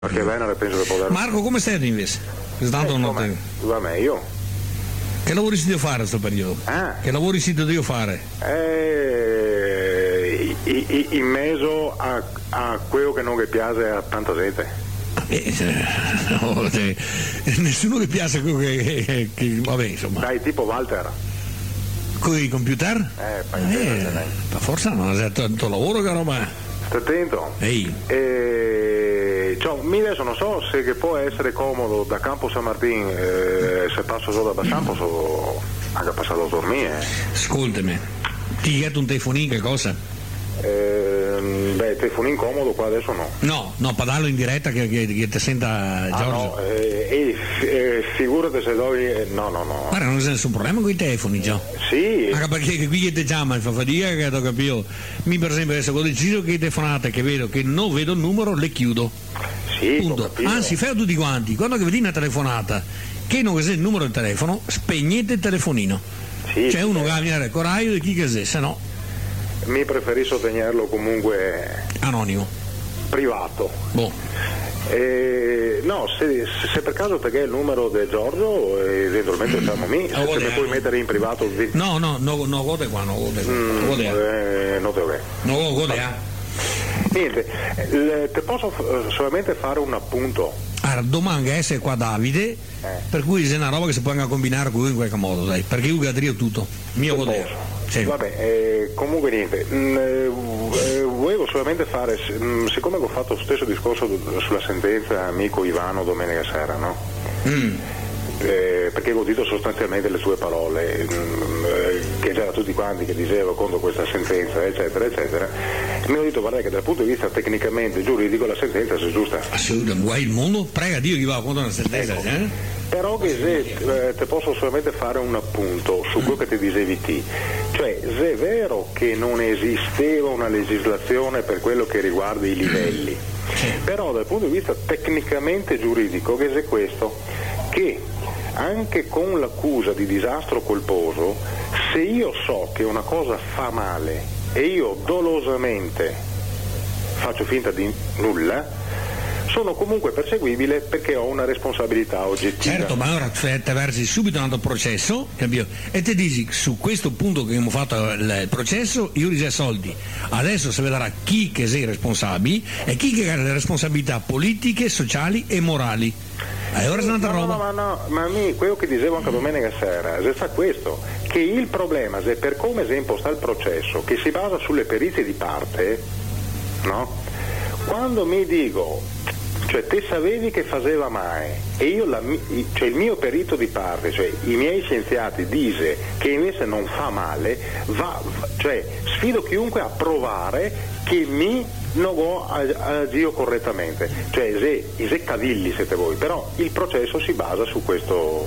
Perché Venere penso che poter... Marco, come stai invece? Tanto non te... Va meglio. Che lavori si deve fare in questo periodo? Che lavori si deve fare? In mezzo a quello che non mi piace a tanta gente. No, nessuno che piace che vabbè, insomma. Dai, tipo Walter. Con i computer? Forse non è tanto lavoro, caro, ma... Stai attento? Ehi. Mi adesso non so se che può essere comodo da Campo San Martin, se passo solo da Bassan posso anche passare a dormire. Ascoltami, ti getto un telefonino, che cosa? Telefonino comodo qua adesso no. No, parlarlo in diretta che ti senta Giorgio. Figurati se no. Guarda, non c'è nessun problema con i telefoni, Gio. Sì. Anche perché qui che ti chiama, fa fatica che ho capito. Mi per esempio adesso ho deciso che telefonate che vedo che non vedo il numero, le chiudo. Sì, punto. Anzi, fai a tutti quanti, quando che vedi una telefonata che non c'è il numero del telefono, spegnete il telefonino. Sì, c'è uno che va a venire al coraio di chi che c'è, se no. Mi preferisco tenerlo comunque anonimo, privato. Boh. No, se per caso perché il numero del Giorgio eventualmente siamo me, se mi puoi mettere in privato no gode qua, no gode niente, te posso solamente fare un appunto. Allora, domanda essere qua Davide, per cui è una roba che si può anche combinare con lui in qualche modo, dai, perché io gadrio tutto mio godere. Sì. Vabbè, comunque niente, volevo solamente fare, siccome ho fatto lo stesso discorso sulla sentenza amico Ivano domenica sera, no? Perché ho udito sostanzialmente le sue parole, che c'era tutti quanti che dicevano contro questa sentenza, eccetera, eccetera. Mi ho detto, guarda che dal punto di vista tecnicamente giuridico la sentenza è giusta. Assolutamente, guai il mondo, prega Dio che va contro una sentenza, Però che se te posso solamente fare un appunto su quello che ti dicevi te, cioè se è vero che non esisteva una legislazione per quello che riguarda i livelli, però dal punto di vista tecnicamente giuridico che è questo, che anche con l'accusa di disastro colposo, se io so che una cosa fa male e io dolosamente faccio finta di nulla, sono comunque perseguibile perché ho una responsabilità oggettiva. Certo, ma ora te versi subito un altro processo, capito? E te dici su questo punto che abbiamo fatto il processo io ricevo soldi. Adesso si vedrà chi che sei responsabile e chi che ha le responsabilità politiche, sociali e morali. E ora è un'altra roba. Ma quello che dicevo anche domenica sera è questo, che il problema è per come esempio sta il processo, che si basa sulle perizie di parte, no? Quando mi dico, cioè te sapevi che faceva male e io cioè il mio perito di parte, cioè i miei scienziati dice che invece non fa male, cioè sfido chiunque a provare che mi non ho agito correttamente, cioè se cavilli siete voi, però il processo si basa su questo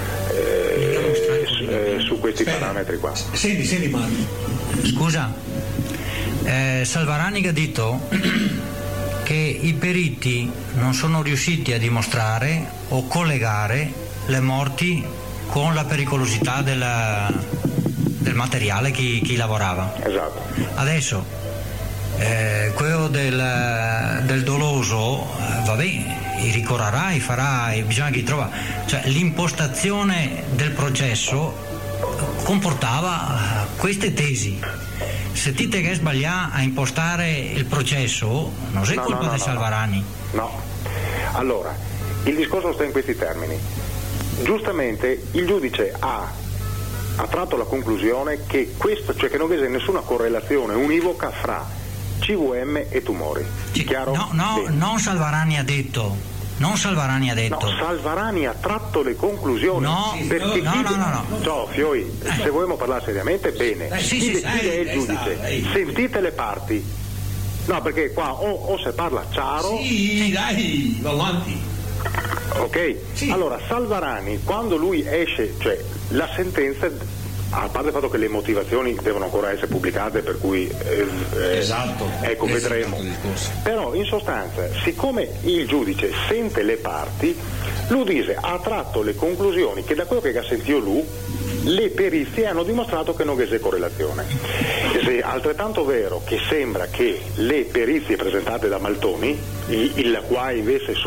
su questi parametri qua. Senti Mario. Scusa, Salvarani ha detto che i periti non sono riusciti a dimostrare o collegare le morti con la pericolosità del materiale chi lavorava. Esatto. Adesso quello del doloso vabbè, ricorrerà, farà, bisogna che trova, cioè l'impostazione del processo comportava queste tesi. Se ti che sbagliare a impostare il processo non sei colpa di Salvarani. No, allora il discorso sta in questi termini. Giustamente il giudice ha tratto la conclusione che questo, cioè che non c'è nessuna correlazione univoca fra CVM e tumori. Chiaro? No, non Salvarani ha detto. No, Salvarani ha tratto le conclusioni. No. Ciao Fioi, se vogliamo parlare seriamente, bene. Chi è il giudice? Sentite le parti. No, perché qua o se parla chiaro. Sì, dai, va avanti. Ok? Sì. Allora, Salvarani, quando lui esce, cioè la sentenza, a parte il fatto che le motivazioni devono ancora essere pubblicate, per cui esatto, ecco, vedremo. Però in sostanza, siccome il giudice sente le parti, lui dice, ha tratto le conclusioni che da quello che ha sentito lui le perizie hanno dimostrato che non c'è correlazione. È altrettanto vero che sembra che le perizie presentate da Maltoni, il quale invece